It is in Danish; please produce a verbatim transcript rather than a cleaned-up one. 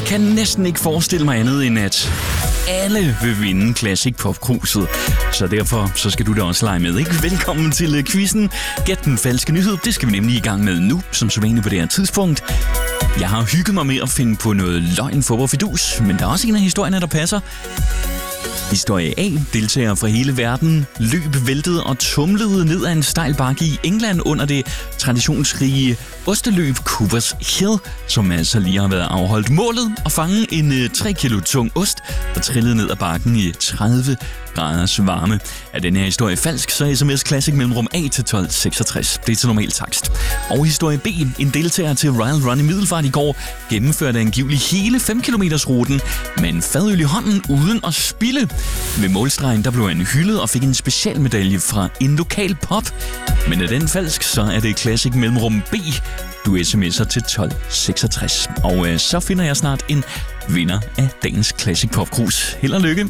kan næsten ikke forestille mig andet end, at alle vil vinde Classic Pop-kruset. Så derfor så skal du da også lege med, ikke? Velkommen til quizzen. Gæt den falske nyhed. Det skal vi nemlig i gang med nu, som så vanligt på det her tidspunkt. Jeg har hygget mig med at finde på noget løgn for fidus, men der er også en af historierne, der passer. Historie A. Deltagere fra hele verden løb, væltede og tumlede ned ad en stejl bakke i England under det traditionsrige osteløb Coopers Hill, som altså lige har været afholdt. Målet at fange en tre kilo tung ost, der trillede ned ad bakken i tredive graders varme. Er den her historie falsk, så sms Classic mellemrum A til tolv seksogtres. Det er til normal takst. Og historie B. En deltager til Royal Run i Middelfart i går gennemførte angiveligt hele fem kilometers ruten med en fadøl i hånden uden at spilde. Ved målstregen der blev han hyldet og fik en specialmedalje fra en lokal pop. Men er den falsk, så er det Classic mellemrum B. Du sms'er til tolv seksogtres. Og øh, så finder jeg snart en vinder af dagens Classic Pop Krus. Held og lykke!